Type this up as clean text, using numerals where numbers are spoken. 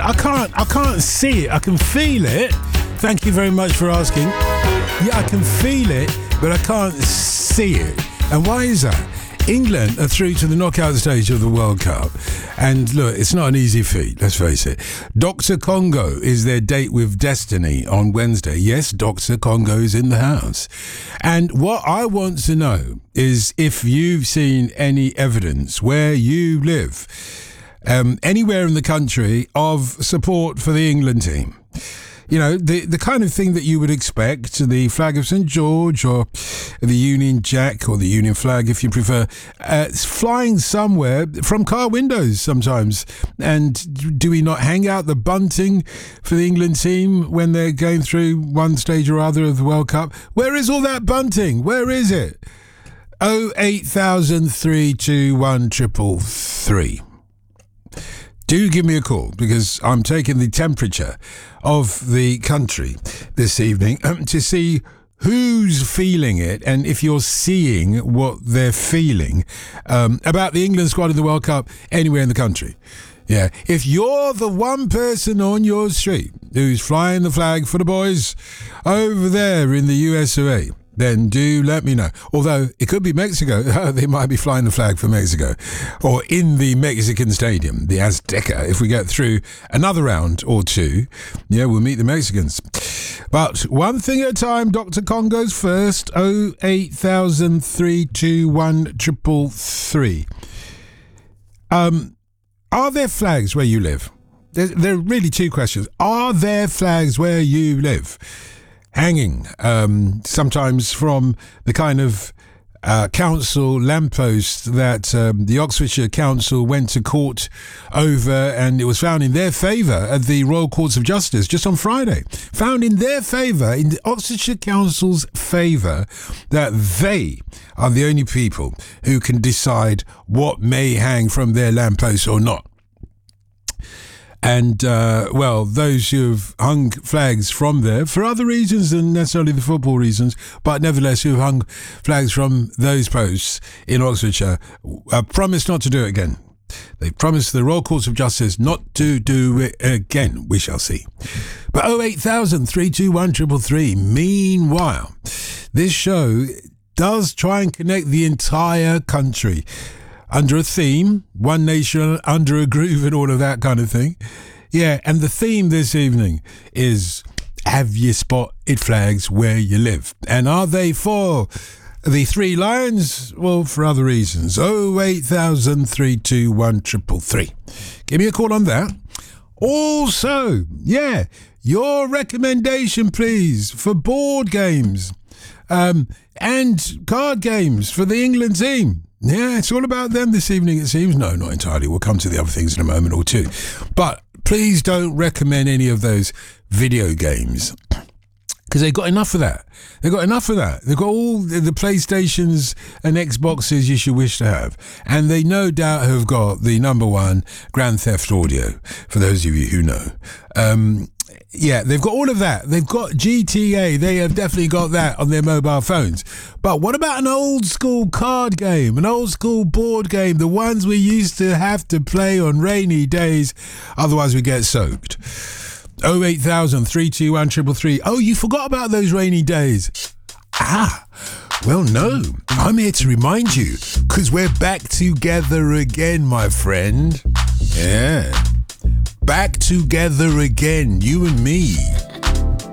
I can't see it. I can feel it. Thank you very much for asking. Yeah, I can feel it, but I can't see it. And why is that? England are through to the knockout stage of the World Cup. And look, it's not an easy feat, let's face it. Dr. Congo is their date with destiny on Wednesday. Yes, Dr. Congo is in the house. And what I want to know is if you've seen any evidence where you live, anywhere in the country, of support for the England team. You know, the kind of thing that you would expect, the flag of St. George or the Union Jack or the Union flag, if you prefer, it's flying somewhere from car windows sometimes. And do we not hang out the bunting for the England team when they're going through one stage or other of the World Cup? Where is all that bunting? Where is it? 08000 321 333. Do give me a call, because I'm taking the temperature of the country this evening to see who's feeling it, and if you're seeing what they're feeling about the England squad in the World Cup anywhere in the country. Yeah, if you're the one person on your street who's flying the flag for the boys over there in the USA, then do let me know. Although it could be Mexico. They might be flying the flag for Mexico. Or in the Mexican stadium, the Azteca. If we get through another round or two, yeah, we'll meet the Mexicans. But one thing at a time, Dr. Congo's first. 08000 321 333. Are there flags where you live? There are really two questions. Are there flags where you live? Hanging, sometimes from the kind of council lamppost that the Oxfordshire Council went to court over, and it was found in their favour at the Royal Courts of Justice just on Friday. Found in their favour, in the Oxfordshire Council's favour, that they are the only people who can decide what may hang from their lamppost or not. And, well, those who've hung flags from there, for other reasons than necessarily the football reasons, but nevertheless who've hung flags from those posts in Oxfordshire, promised not to do it again. They promised the Royal Courts of Justice not to do it again. We shall see. But 08000 321 333. Meanwhile, this show does try and connect the entire country under a theme, one nation under a groove and all of that kind of thing. Yeah, and the theme this evening is, have you spotted flags where you live? And are they for the Three Lions? Well, for other reasons. 08000 321 333. Give me a call on that. Also, yeah, your recommendation, please, for board games and card games for the England team. Yeah, it's all about them this evening, it seems. No, not entirely. We'll come to the other things in a moment or two. But please don't recommend any of those video games, because they've got enough of that. They've got enough of that. They've got all the PlayStations and Xboxes you should wish to have. And they no doubt have got the number one Grand Theft Audio, for those of you who know. Yeah, they've got all of that. They've got GTA. They have definitely got that on their mobile phones. But what about an old school card game, an old school board game, the ones we used to have to play on rainy days, otherwise we get soaked? 08000 321 333. Oh, you forgot about those rainy days. Well, no. I'm here to remind you, because we're back together again, my friend. Yeah. Back together again, you and me.